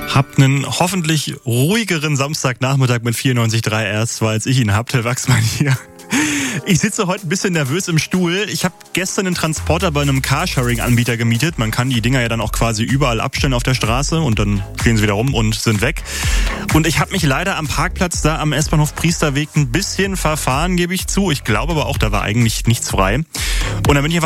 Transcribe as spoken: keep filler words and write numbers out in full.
Habt einen hoffentlich ruhigeren Samstagnachmittag mit vierundneunzig Komma drei R S zwei, als ich ihn hab. Till Wachsmann hier. Ich sitze heute ein bisschen nervös im Stuhl. Ich habe gestern einen Transporter bei einem Carsharing-Anbieter gemietet. Man kann die Dinger ja dann auch quasi überall abstellen auf der Straße und dann stehen sie wieder rum und sind weg. Und ich habe mich leider am Parkplatz da am S-Bahnhof Priesterweg ein bisschen verfahren, gebe ich zu. Ich glaube aber auch, da war eigentlich nichts frei. Und dann bin ich